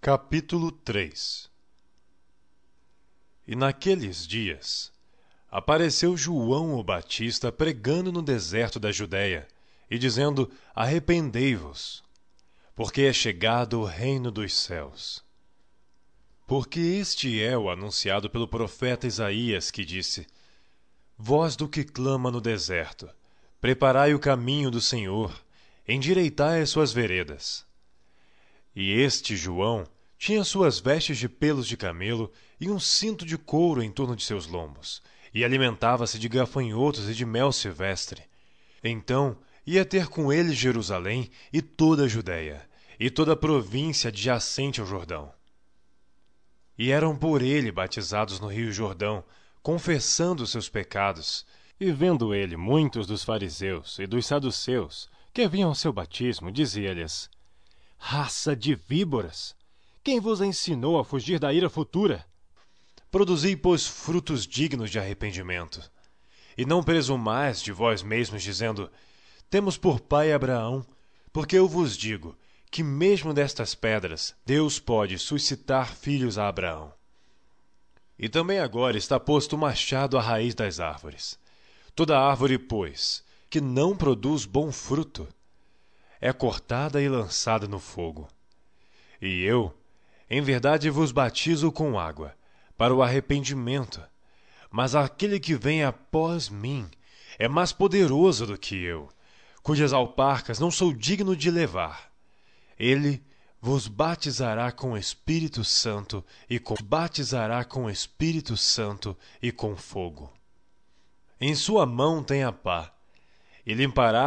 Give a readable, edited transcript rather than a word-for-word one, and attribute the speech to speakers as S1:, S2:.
S1: Capítulo 3. E naqueles dias apareceu João o Batista pregando no deserto da Judéia e dizendo: Arrependei-vos, porque é chegado o reino dos céus. Porque este é o anunciado pelo profeta Isaías, que disse: Voz do que clama no deserto, preparai o caminho do Senhor, endireitai as suas veredas. E este João tinha suas vestes de pelos de camelo e um cinto de couro em torno de seus lombos, e alimentava-se de gafanhotos e de mel silvestre. Então ia ter com ele Jerusalém e toda a Judéia, e toda a província adjacente ao Jordão. E eram por ele batizados no rio Jordão, confessando os seus pecados. E vendo ele muitos dos fariseus e dos saduceus que vinham ao seu batismo, dizia-lhes: Raça de víboras! Quem vos ensinou a fugir da ira futura? Produzi, pois, frutos dignos de arrependimento. E não presumais de vós mesmos, dizendo: Temos por pai Abraão, porque eu vos digo que mesmo destas pedras Deus pode suscitar filhos a Abraão. E também agora está posto o machado à raiz das árvores. Toda árvore, pois, que não produz bom fruto, é cortada e lançada no fogo. E eu, em verdade, vos batizo com água, para o arrependimento. Mas aquele que vem após mim é mais poderoso do que eu, cujas alparcas não sou digno de levar. Ele vos batizará com o Espírito Santo e com fogo. Em sua mão tem a pá, e limpará